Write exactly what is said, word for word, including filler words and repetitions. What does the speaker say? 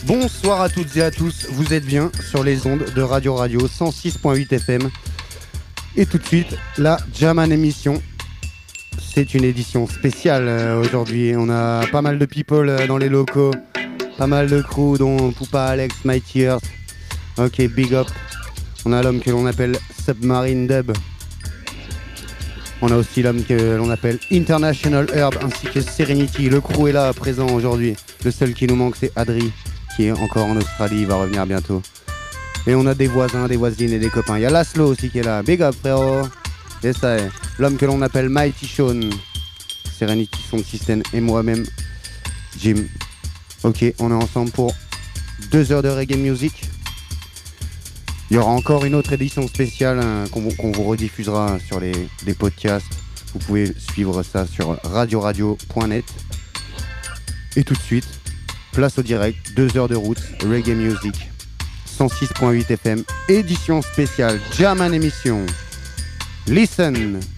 Bonsoir à toutes et à tous, vous êtes bien sur les ondes de Radio Radio cent six point huit F M. Et tout de suite, la Jaman émission. C'est une édition spéciale euh, aujourd'hui. On a pas mal de people euh, dans les locaux, pas mal de crew dont Poupa Alex, Mighty Earth. Ok, big up. On a l'homme que l'on appelle Submarine Dub. On a aussi l'homme que l'on appelle International Herb ainsi que Serenity. Le crew est là présent aujourd'hui. Le seul qui nous manque c'est Adri qui est encore en Australie, il va revenir bientôt. Et on a des voisins, des voisines et des copains. Il y a Laszlo aussi qui est là. Big up frérot. Et ça est, l'homme que l'on appelle Mighty Sean, Serenity Sound System et moi-même, Jim. Ok, on est ensemble pour deux heures de reggae music. Il y aura encore une autre édition spéciale hein, qu'on, qu'on vous rediffusera sur les, les podcasts. Vous pouvez suivre ça sur radio radio point net. Et tout de suite, place au direct, deux heures de route, reggae music, cent six point huit F M, édition spéciale, Jaman émission. Listen!